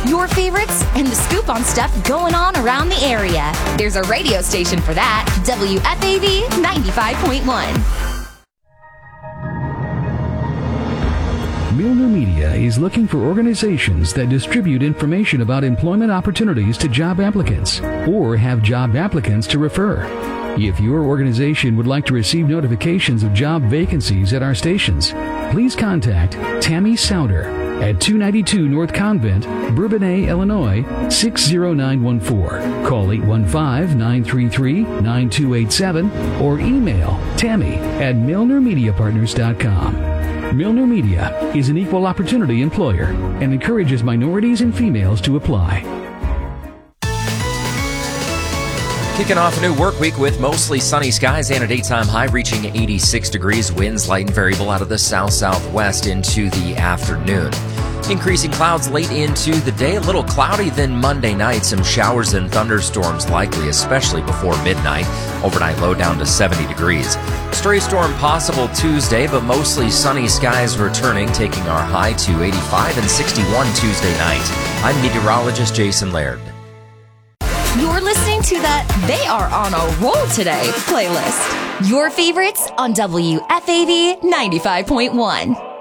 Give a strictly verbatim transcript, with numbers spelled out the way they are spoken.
your favorites, and the scoop on stuff going on around the area. There's a radio station for that, W F A V ninety-five point one. Milner Media is looking for organizations that distribute information about employment opportunities to job applicants or have job applicants to refer. If your organization would like to receive notifications of job vacancies at our stations, please contact Tammy Souter at two ninety-two North Convent, Bourbonnais, Illinois, six zero nine one four. Call eight one five, nine three three, nine two eight seven or email Tammy at milner media partners dot com. Milner Media is an equal opportunity employer and encourages minorities and females to apply. Kicking off a new work week with mostly sunny skies and a daytime high reaching eighty-six degrees. Winds light and variable out of the south-southwest into the afternoon. Increasing clouds late into the day. A little cloudy then Monday night. Some showers and thunderstorms likely, especially before midnight. Overnight low down to seventy degrees. Stray storm possible Tuesday, but mostly sunny skies returning, taking our high to eighty-five and sixty-one Tuesday night. I'm meteorologist Jason Laird. You're listening to the They Are on a Roll Today playlist. Your favorites on W F A V ninety-five point one.